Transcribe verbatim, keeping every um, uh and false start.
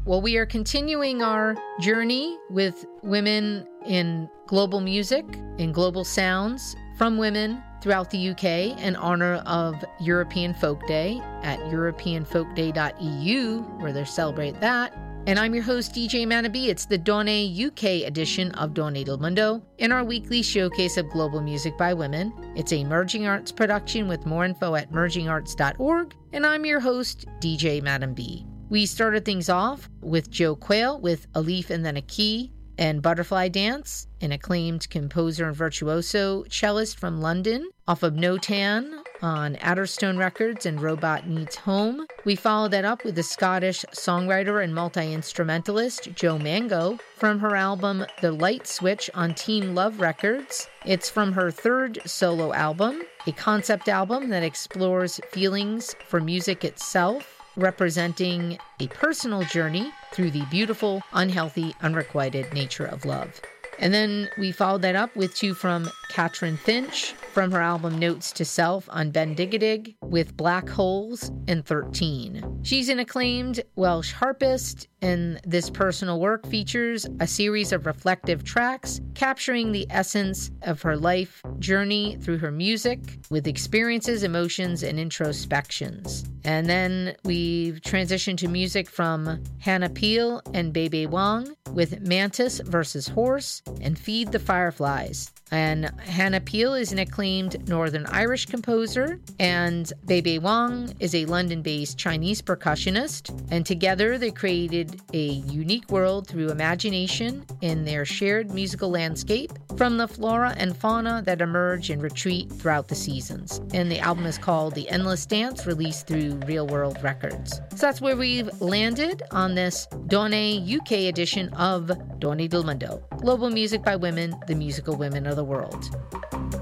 Well, we are continuing our journey with women in global music, in global sounds from women throughout the U K in honor of European Folk Day at european folk day dot e u, where they celebrate that. And I'm your host, D J Mana B. It's the Dawn U K edition of Dawn del Mundo, in our weekly showcase of global music by women. It's a Merging Arts production with more info at merging arts dot org. And I'm your host, D J Madam B. We started things off with Joe Quayle with A Leaf and Then a Key, and Butterfly Dance, an acclaimed composer and virtuoso cellist from London, off of Notan on Adderstone Records and Robot Needs Home. We followed that up with the Scottish songwriter and multi-instrumentalist Jo Mango from her album The Light Switch on Team Love Records. It's from her third solo album, a concept album that explores feelings for music itself, representing a personal journey through the beautiful, unhealthy, unrequited nature of love. And then we followed that up with two from Katrin Finch from her album Notes to Self on Bendigadig with Black Holes and thirteen. She's an acclaimed Welsh harpist, and this personal work features a series of reflective tracks capturing the essence of her life journey through her music with experiences, emotions, and introspections. And then we've transitioned to music from Hannah Peel and Bebe Wong with Mantis versus Horse and Feed the Fireflies. And Hannah Peel is an acclaimed Northern Irish composer, and Bebe Wong is a London-based Chinese percussionist, and together they created a unique world through imagination in their shared musical landscape from the flora and fauna that emerge and retreat throughout the seasons. And the album is called The Endless Dance, released through Real World Records. So that's where we've landed on this Dawn U K edition of Dawn del Mundo, global music by women, the musical women of the world.